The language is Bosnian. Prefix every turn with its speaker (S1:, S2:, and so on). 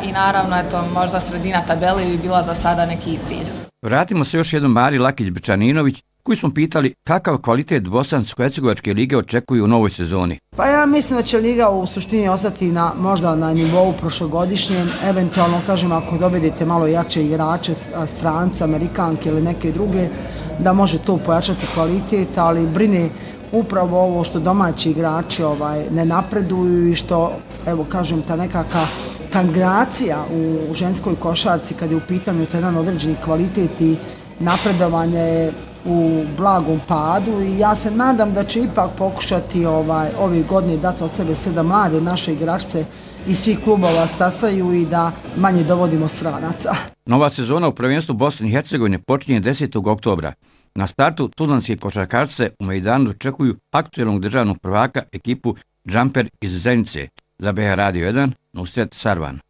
S1: i naravno možda sredina tabele bi bila za sada neki cilj.
S2: Vratimo se još jednom Mari Lakić-Bečaninović, koji smo pitali kakav kvalitet Bosansko-Hercegovačke lige očekuju u novoj sezoni.
S3: Pa ja mislim da će liga u suštini ostati možda na nivou prošlogodišnjem, eventualno kažem ako dovedete malo jače igrače, strance, Amerikanke ili neke druge, da može to pojačati kvalitet, ali brine upravo ovo što domaći igrači ne napreduju i što, evo kažem, ta nekakva stagnacija u ženskoj košarci kad je u pitanju jedan određeni kvalitet i napredovanje u blagom padu i ja se nadam da će ipak pokušati ove godine dati od sebe sve da mlade naše igračice i svih klubova stasaju i da manje dovodimo stranaca.
S2: Nova sezona u prvenstvu Bosne i Hercegovine počinje 10. oktobra. Na startu tuzlanske košarkašice u Mejdanu očekuju aktuelnog državnog prvaka ekipu Džamper iz Zenice. Za BH Radio 1, Nusret Sarvan.